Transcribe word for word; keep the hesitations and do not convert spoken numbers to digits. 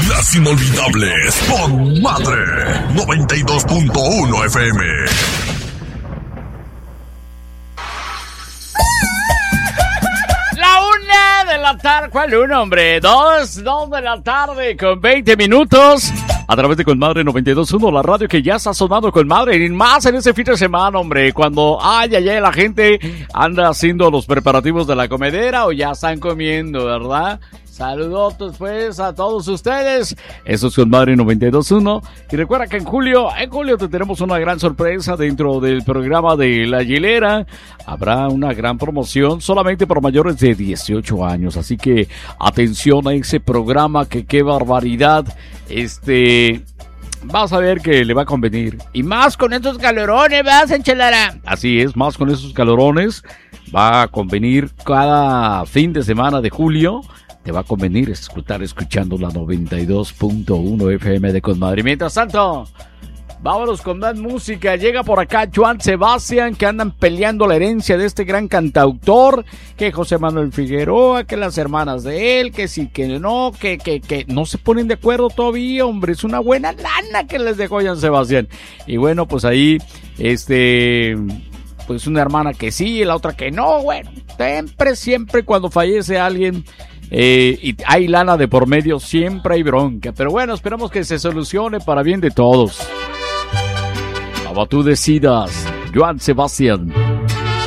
Las inolvidables con Madre noventa y dos punto uno F M. La una de la tarde. ¿Cuál una, hombre? Dos, dos de la tarde con veinte minutos. A través de Colmadre noventa y dos punto uno, la radio que ya está sonando Colmadre. Y más en ese fin de semana, hombre. Cuando, ay, ay, ay, la gente anda haciendo los preparativos de la comedera o ya están comiendo, ¿verdad? Saludos pues a todos ustedes. Eso es Colmadre noventa y dos punto uno. Y recuerda que en julio, en julio te tenemos una gran sorpresa dentro del programa de La Hielera. Habrá una gran promoción solamente para mayores de dieciocho años. Así que atención a ese programa, que qué barbaridad. Este... Vas a ver que le va a convenir. Y más con estos calorones, ¿vas, enchilara? Así es, más con esos calorones. Va a convenir cada fin de semana de julio. Te va a convenir estar escuchando la noventa y dos punto uno F M de Colmadre. Mientras tanto, vámonos con más música. Llega por acá Joan Sebastián, que andan peleando la herencia de este gran cantautor, que José Manuel Figueroa, que las hermanas de él, que sí, que no, que, que, que no se ponen de acuerdo todavía, hombre. Es una buena lana que les dejó Joan Sebastián. Y bueno, pues ahí, este... pues una hermana que sí y la otra que no. Bueno, siempre, siempre cuando fallece alguien... Eh, y hay lana de por medio, siempre hay bronca. Pero bueno, esperamos que se solucione para bien de todos. Como tú decidas, Joan Sebastián.